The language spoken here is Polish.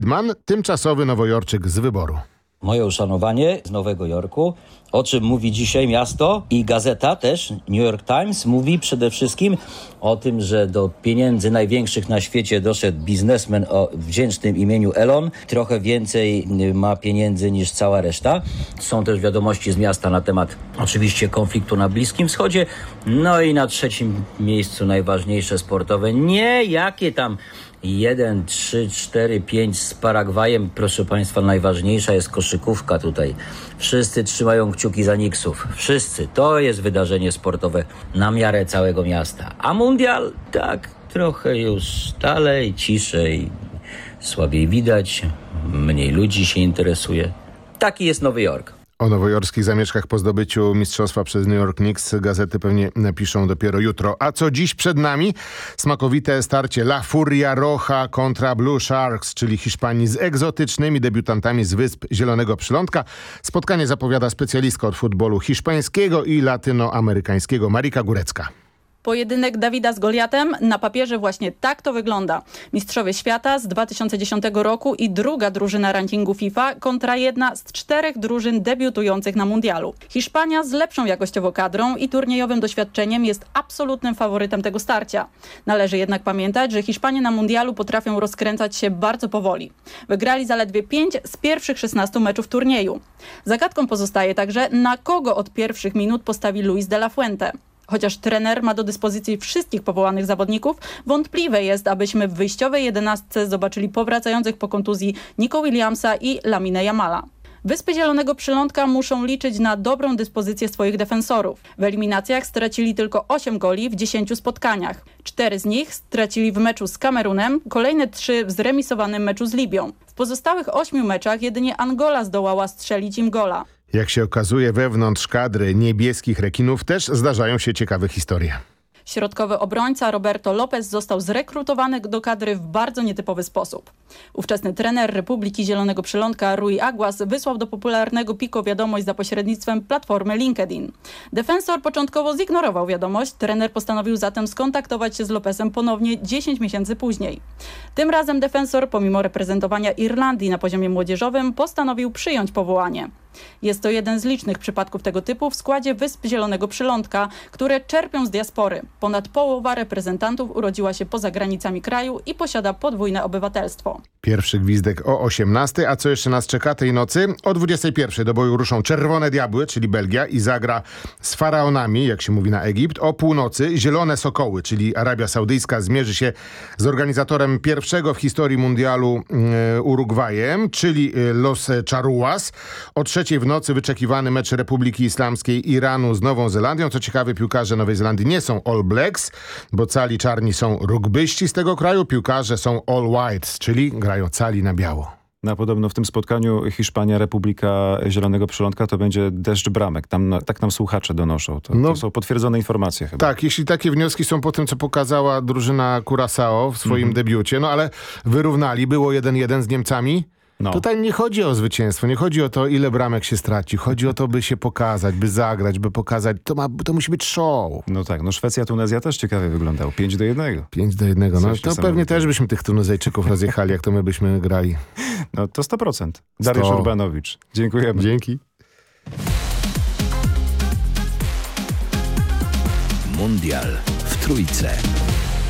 Friedman, tymczasowy Nowojorczyk z wyboru. Moje uszanowanie z Nowego Jorku, o czym mówi dzisiaj miasto i gazeta też, New York Times, mówi przede wszystkim o tym, że do pieniędzy największych na świecie doszedł biznesmen o wdzięcznym imieniu Elon. Trochę więcej ma pieniędzy niż cała reszta. Są też wiadomości z miasta na temat oczywiście konfliktu na Bliskim Wschodzie. No i na trzecim miejscu najważniejsze sportowe. Nie jakie tam 1, 3, 4, 5 z Paragwajem. Proszę Państwa, najważniejsza jest koszykówka tutaj. Wszyscy trzymają kciuki za Knicksów. Wszyscy. To jest wydarzenie sportowe na miarę całego miasta. A mundial tak trochę już dalej, ciszej, słabiej widać, mniej ludzi się interesuje. Taki jest Nowy Jork. O nowojorskich zamieszkach po zdobyciu mistrzostwa przez New York Knicks gazety pewnie napiszą dopiero jutro. A co dziś przed nami? Smakowite starcie La Furia Roja kontra Blue Sharks, czyli Hiszpanii z egzotycznymi debiutantami z Wysp Zielonego Przylądka. Spotkanie zapowiada specjalistka od futbolu hiszpańskiego i latynoamerykańskiego Marika Górecka. Pojedynek Dawida z Goliatem, na papierze właśnie tak to wygląda. Mistrzowie świata z 2010 roku i druga drużyna rankingu FIFA kontra jedna z 4 drużyn debiutujących na mundialu. Hiszpania z lepszą jakościowo kadrą i turniejowym doświadczeniem jest absolutnym faworytem tego starcia. Należy jednak pamiętać, że Hiszpanie na mundialu potrafią rozkręcać się bardzo powoli. Wygrali zaledwie 5 z pierwszych 16 meczów turnieju. Zagadką pozostaje także, na kogo od pierwszych minut postawi Luis de la Fuente. Chociaż trener ma do dyspozycji wszystkich powołanych zawodników, wątpliwe jest, abyśmy w wyjściowej 11 zobaczyli powracających po kontuzji Nico Williamsa i Laminę Jamala. Wyspy Zielonego Przylądka muszą liczyć na dobrą dyspozycję swoich defensorów. W eliminacjach stracili tylko 8 goli w 10 spotkaniach. 4 z nich stracili w meczu z Kamerunem, kolejne 3 w zremisowanym meczu z Libią. W pozostałych 8 meczach jedynie Angola zdołała strzelić im gola. Jak się okazuje, wewnątrz kadry niebieskich rekinów też zdarzają się ciekawe historie. Środkowy obrońca Roberto Lopez został zrekrutowany do kadry w bardzo nietypowy sposób. Ówczesny trener Republiki Zielonego Przylądka Rui Aguas wysłał do popularnego Pico wiadomość za pośrednictwem platformy LinkedIn. Defensor początkowo zignorował wiadomość, trener postanowił zatem skontaktować się z Lopezem ponownie 10 miesięcy później. Tym razem defensor, pomimo reprezentowania Irlandii na poziomie młodzieżowym, postanowił przyjąć powołanie. Jest to jeden z licznych przypadków tego typu w składzie Wysp Zielonego Przylądka, które czerpią z diaspory. Ponad połowa reprezentantów urodziła się poza granicami kraju i posiada podwójne obywatelstwo. Pierwszy gwizdek o 18, a co jeszcze nas czeka tej nocy? O 21 do boju ruszą Czerwone Diabły, czyli Belgia, i zagra z Faraonami, jak się mówi na Egipt. O północy Zielone Sokoły, czyli Arabia Saudyjska, zmierzy się z organizatorem pierwszego w historii mundialu Urugwajem, czyli Los Charruas. O 3 w nocy wyczekiwany mecz Republiki Islamskiej Iranu z Nową Zelandią. Co ciekawe, piłkarze Nowej Zelandii nie są All Blacks, bo cali czarni są rugbyści z tego kraju. Piłkarze są All Whites, czyli grają cali na biało. No, podobno w tym spotkaniu Hiszpania, Republika Zielonego Przylądka to będzie deszcz bramek. Tak nam słuchacze donoszą. To są potwierdzone informacje chyba. Tak, jeśli takie wnioski są po tym, co pokazała drużyna Curaçao w swoim debiucie, no ale wyrównali, było 1-1 z Niemcami. No. Tutaj nie chodzi o zwycięstwo, nie chodzi o to, ile bramek się straci. Chodzi o to, by się pokazać, by zagrać, by pokazać. To musi być show. No tak, no Szwecja, Tunezja też ciekawie wyglądało. 5-1. 5-1. No to pewnie też byśmy tych Tunezjczyków rozjechali, jak to my byśmy grali. No to 100%. Dariusz Urbanowicz. Dziękujemy. Dzięki. Mundial w Trójce.